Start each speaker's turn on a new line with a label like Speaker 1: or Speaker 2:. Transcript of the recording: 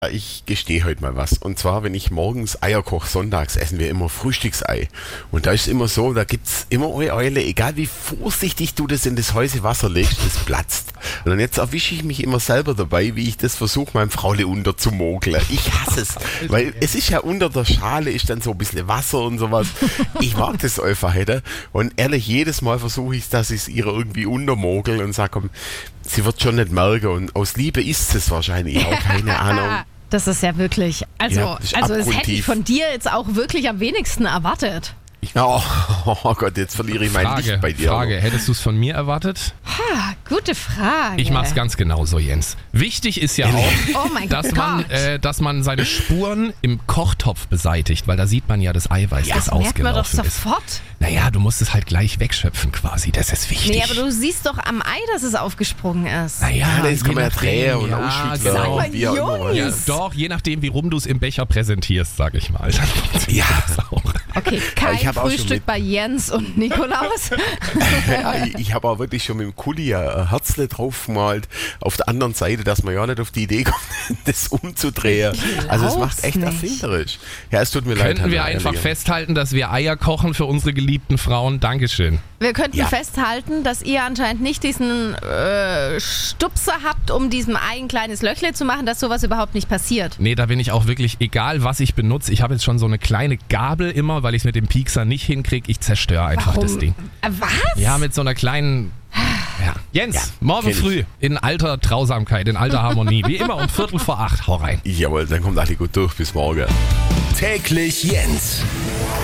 Speaker 1: Ich gestehe heute mal was. Und zwar, wenn ich morgens Eier koche, sonntags essen wir immer Frühstücksei. Und da ist immer so, da gibt's immer eine Eule, egal wie vorsichtig du das in das heiße Wasser legst, das platzt. Und jetzt erwische ich mich immer selber dabei, wie ich das versuche, meinem Fraule unterzumogeln. Ich hasse es, weil es ist ja unter der Schale, ist dann so ein bisschen Wasser und sowas. Ich mag das einfach nicht. Und ehrlich, jedes Mal versuche ich, dass ich es ihr irgendwie untermogel und sage, komm, sie wird schon nicht merken. Und aus Liebe ist es wahrscheinlich auch, keine Ahnung.
Speaker 2: Das ist ja wirklich, also
Speaker 1: das
Speaker 2: das hätte ich von dir jetzt auch wirklich am wenigsten erwartet.
Speaker 1: Ja, oh Gott, jetzt verliere ich mein Licht bei dir.
Speaker 3: Frage, hättest du es von mir erwartet?
Speaker 2: Ha, gute Frage.
Speaker 3: Ich mach's ganz genauso, Jens. Wichtig ist ja auch,
Speaker 2: Oh mein Gott.
Speaker 3: dass man seine Spuren im Kochtopf beseitigt, weil da sieht man ja das Eiweiß, das
Speaker 2: das merkt man doch
Speaker 3: ausgelaufen ist.
Speaker 2: sofort.
Speaker 3: Naja, du musst es halt gleich wegschöpfen quasi, das ist wichtig.
Speaker 2: Nee, aber du siehst doch am Ei, dass es aufgesprungen ist.
Speaker 3: naja,
Speaker 1: Ja, das kann man ja
Speaker 3: je
Speaker 1: drehen und
Speaker 3: nachdem,
Speaker 1: ausschütteln.
Speaker 3: genau.
Speaker 2: Sag mal,
Speaker 1: wie auch immer.
Speaker 2: Jungs.
Speaker 3: Ja, doch, je nachdem, wie rum du es im Becher präsentierst, sag ich mal. Dann funktioniert
Speaker 1: Ja.
Speaker 3: das auch.
Speaker 2: Okay, kein
Speaker 1: ich hab auch schon
Speaker 2: Frühstück
Speaker 1: mit-
Speaker 2: bei Jens und Nikolaus.
Speaker 1: Ja, ich habe auch wirklich schon mit dem Kuli ein Herzle draufgemalt. Auf der anderen Seite, dass man ja nicht auf die Idee kommt, das umzudrehen. Also es macht echt
Speaker 2: nicht.
Speaker 1: erfinderisch. Ja, es tut mir leid.
Speaker 3: Könnten wir
Speaker 1: Hanna,
Speaker 3: einfach
Speaker 1: ehrlich.
Speaker 3: festhalten, dass wir Eier kochen für unsere geliebten Frauen? Dankeschön.
Speaker 2: Wir könnten
Speaker 1: Ja.
Speaker 2: festhalten, dass ihr anscheinend nicht diesen Stupser habt, um diesem Ei ein kleines Löchle zu machen, dass sowas überhaupt nicht passiert.
Speaker 3: Nee, da bin ich auch wirklich, egal was ich benutze, ich habe jetzt schon so eine kleine Gabel immer, weil ich es mit dem Piekser nicht hinkriege. Ich zerstöre einfach das Ding.
Speaker 2: Was?
Speaker 3: Ja, mit so einer kleinen... Ja. Jens,
Speaker 1: Ja,
Speaker 3: morgen
Speaker 1: kenn ich.
Speaker 3: früh in alter Trausamkeit, in alter Harmonie, wie immer um 7:45. Hau rein.
Speaker 1: Jawohl, dann kommt alle gut durch. Bis morgen.
Speaker 4: Täglich Jens.